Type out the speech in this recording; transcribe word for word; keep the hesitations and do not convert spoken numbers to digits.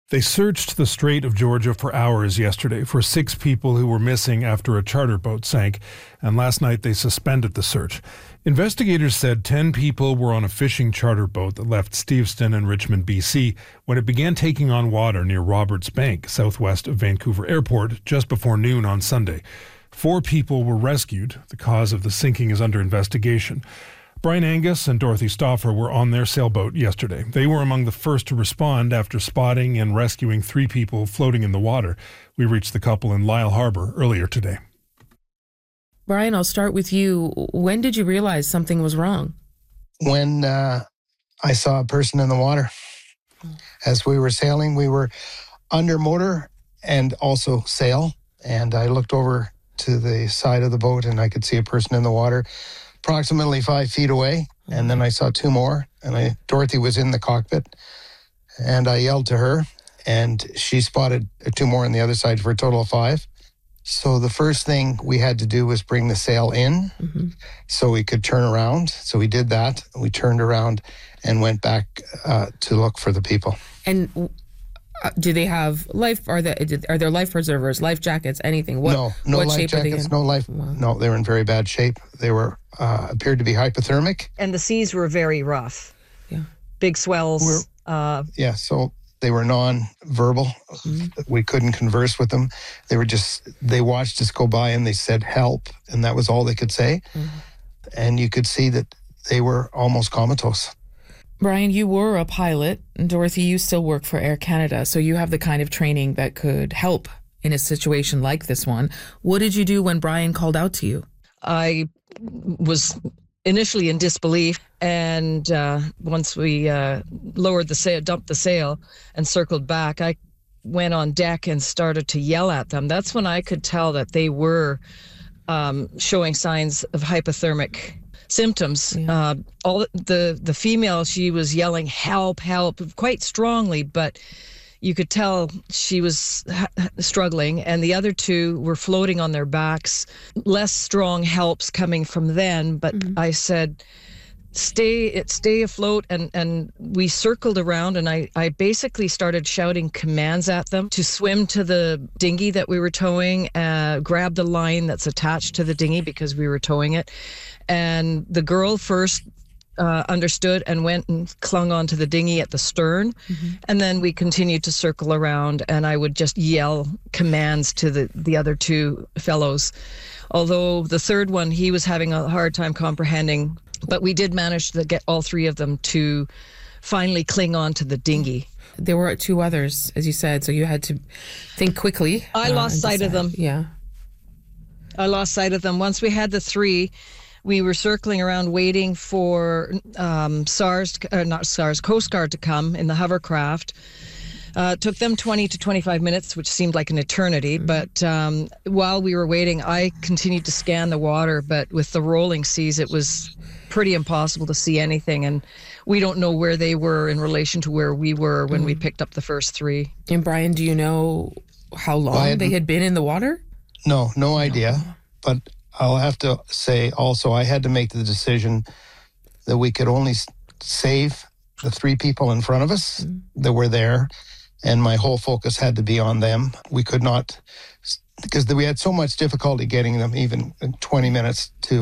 They searched the Strait of Georgia for hours yesterday for six people who were missing after a charter boat sank, and last night they suspended the search. Investigators said ten people were on a fishing charter boat that left Steveston and Richmond, B C, when it began taking on water near Roberts Bank, southwest of Vancouver Airport, just before noon on Sunday. Four people were rescued. The cause of the sinking is under investigation. Brian Angus and Dorothy Stauffer were on their sailboat yesterday. They were among the first to respond after spotting and rescuing three people floating in the water. We reached the couple in Lyle Harbour earlier today. Brian, I'll start with you. When did you realize something was wrong? When uh, I saw a person in the water. As we were sailing, we were under motor and also sail. And I looked over to the side of the boat and I could see a person in the water approximately five feet away. And then I saw two more. And I, Dorothy was in the cockpit. And I yelled to her. And she spotted two more on the other side for a total of five. So the first thing we had to do was bring the sail in mm-hmm. so we could turn around. So we did that. We turned around and went back uh, to look for the people. And uh, do they have life? Are there are there life preservers, life jackets, anything? What, no, no what life shape jackets, are they in? no life. Wow. No, they were in very bad shape. They were uh, appeared to be hypothermic. And the seas were very rough. Yeah, big swells. We're, uh, yeah, so. They were non-verbal. Mm-hmm. We couldn't converse with them. They were just, they watched us go by and they said, help. And that was all they could say. Mm-hmm. And you could see that they were almost comatose. Brian, you were a pilot. And Dorothy, you still work for Air Canada. So you have the kind of training that could help in a situation like this one. What did you do when Brian called out to you? I was initially in disbelief. And uh, once we uh, lowered the sail, dumped the sail and circled back, I went on deck and started to yell at them. That's when I could tell that they were um, showing signs of hypothermic symptoms. Yeah. Uh, all the, the female, she was yelling, help, help, quite strongly, but you could tell she was ha- struggling, and the other two were floating on their backs. Less strong helps coming from them, but mm-hmm. I said, stay stay afloat, and and we circled around, and I I basically started shouting commands at them to swim to the dinghy that we were towing, uh grab the line that's attached to the dinghy because we were towing it. And the girl first uh understood and went and clung onto the dinghy at the stern. Mm-hmm. And then we continued to circle around, and I would just yell commands to the the other two fellows, although the third one, he was having a hard time comprehending. But we did manage to get all three of them to finally cling on to the dinghy. There were two others, as you said, so you had to think quickly. I uh, lost sight of them. Yeah. I lost sight of them. Once we had the three, we were circling around waiting for um, SARS, uh, not SARS, Coast Guard to come in the hovercraft. Uh, it took them twenty to twenty-five minutes, which seemed like an eternity. Mm-hmm. But um, while we were waiting, I continued to scan the water. But with the rolling seas, it was pretty impossible to see anything. And we don't know where they were in relation to where we were when mm-hmm. we picked up the first three. And Brian, do you know how long had, they had been in the water? No, no idea. No. But I'll have to say also, I had to make the decision that we could only save the three people in front of us mm-hmm. that were there. And my whole focus had to be on them. We could not, because we had so much difficulty getting them even in twenty minutes to